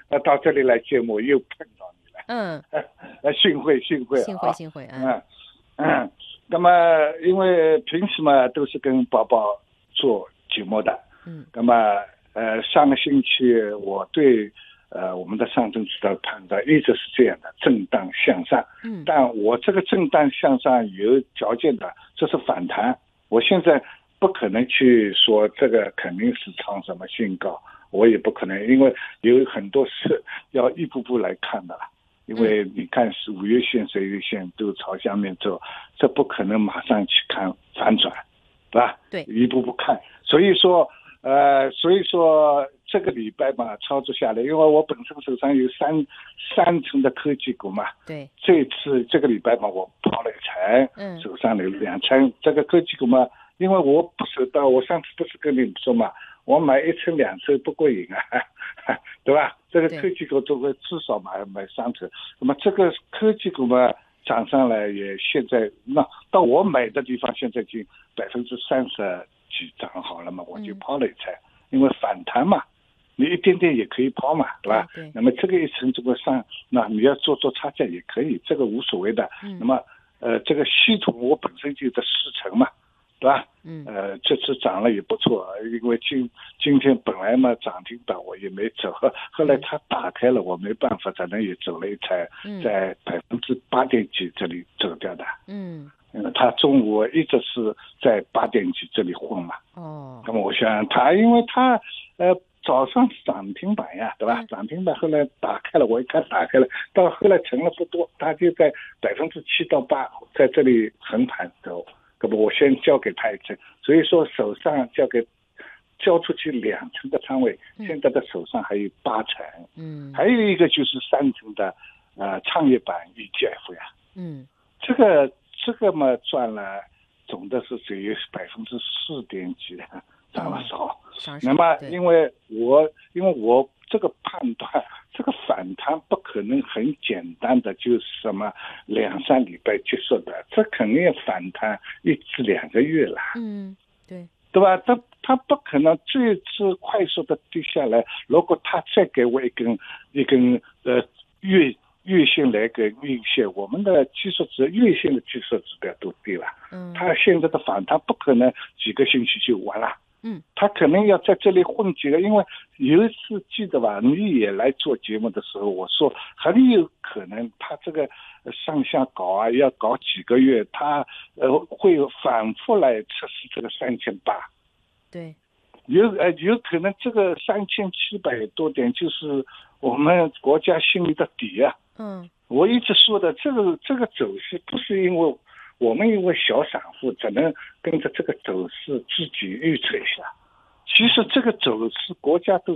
到这里来节目又碰到你了。幸会啊。 幸会那么因为平时嘛都是跟宝宝做节目的，那么上个星期我对我们的上证指数的判断一直是这样的，震荡向上。但我这个震荡向上有条件的，这是反弹。我现在不可能去说这个肯定是创什么新高，我也不可能，因为有很多事要一步步来看的了。因为你看是5月线、10月线都朝下面走，这不可能马上去看反转，对吧？ 对， 一步步看。所以说这个礼拜嘛，操作下来，因为我本身手上有三成的科技股嘛。 对。 这个礼拜嘛，我抛了1层，手上有2层。这个科技股嘛，因为我不舍得，我上次不是跟你说嘛，我买1层2层不过瘾啊，对吧？这个科技股都会至少买3层。那么这个科技股嘛，涨上来也现在那到我买的地方，现在已经30%几涨好了嘛，我就抛了1层，因为反弹嘛，你一点点也可以抛嘛，对吧？ 对。 那么这个1层这个上，那你要做差价也可以，这个无所谓的。那么这个系统我本身就在4层嘛，对吧？这次涨了也不错，因为今天本来嘛涨停板我也没走，后来它打开了，我没办法，反正也走了1层，在8点几这里走掉的。它中午一直是在8点几这里混嘛。那么我想它，因为它早上涨停板呀，对吧？涨停板后来打开了，我一看打开了，到后来成了不多，它就在7%到8%在这里横盘走。那么我先交给他1层，所以说手上交出去2层的仓位，现在的手上还有8层。还有一个就是3层的创业板 ETF 呀。这个嘛赚了，总的是只有4点几，涨了少。那么因为我这个判断，这个反弹不可能很简单的就是什么2-3礼拜结束的，这肯定要反弹1至2个月了。对吧？它不可能这次快速的跌下来，如果它再给我一根月线来个阴线，我们的月线的技术指标都低了。它现在的反弹不可能几个星期就完了。他可能要在这里混几个，因为有一次记得吧，你也来做节目的时候，我说很有可能他这个上下搞啊，要搞几个月，他会反复来测试这个3800。 对， 有可能这个3700多点就是我们国家心里的底啊。我一直说的这个走势不是因为我们因为小散户只能跟着这个走势自己预测一下，其实这个走势国家都